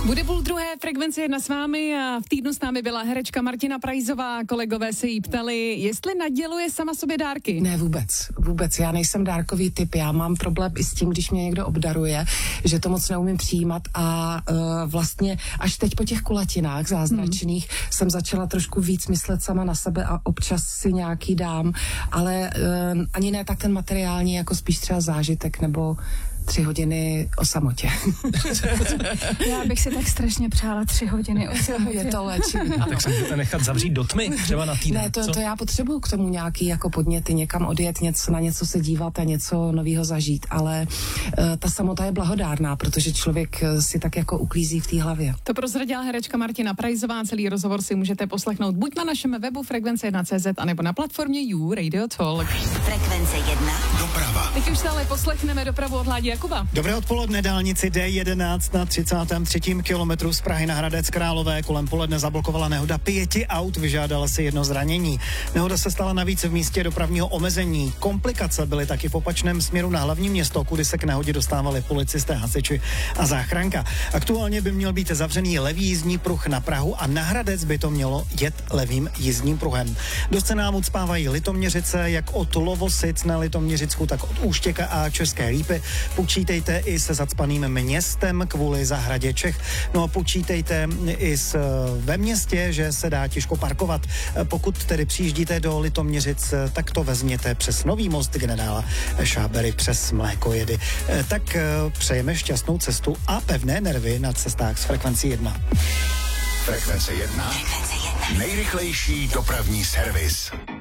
Bude půl druhé, Frekvence 1 s vámi a v týdnu s námi byla herečka Martina Prajzová. Kolegové se jí ptali, jestli naděluje sama sobě dárky. Ne, vůbec. Já nejsem dárkový typ. Já mám problém i s tím, když mě někdo obdaruje, že to moc neumím přijímat a vlastně až teď po těch kulatinách zázračných jsem začala trošku víc myslet sama na sebe a občas si nějaký dám, ale ani ne tak ten materiální, jako spíš třeba zážitek nebo 3 hodiny o samotě. Já bych si tak strašně přála 3 hodiny o samotě. Je to léčivý. A tak se můžete nechat zavřít do tmy, třeba na týden. Ne, to já potřebuju k tomu nějaký jako podněty, někam odjet, na něco se dívat a něco nového zažít, ale ta samota je blahodárná, protože člověk si tak jako uklízí v té hlavě. To prozradila herečka Martina Prajzová, celý rozhovor si můžete poslechnout buď na našem webu Frekvence1.cz, anebo na platformě You Radio Talk. Frekvence 1. Doprava. Teď už stále poslechneme dopravu od Ládi Jakuba. Dobré odpoledne, dálnici D11 na 33. kilometru z Prahy na Hradec Králové kolem poledne zablokovala nehoda 5 aut, vyžádala si 1 zranění. Nehoda se stala navíc v místě dopravního omezení. Komplikace byly taky v opačném směru na hlavní město, kudy se k nehodě dostávali policisté, hasiči a záchranka. Aktuálně by měl být zavřený levý jízdní pruh na Prahu a na Hradec by to mělo jet levým jízdním pruhem. Dost se nám ucpávají Litoměřice, jak od Lovosic na Litoměřicku, tak od Úštěka a České Lípy. Počítejte i se zacpaným městem kvůli zahradě Čech. No a počítejte i ve městě, že se dá těžko parkovat. Pokud tedy přijíždíte do Litoměřic, tak to vezměte přes Nový most generála Šábery přes Mlékojedy. Tak přejeme šťastnou cestu a pevné nervy na cestách s Frekvencí 1. Frekvence 1. Nejrychlejší dopravní servis.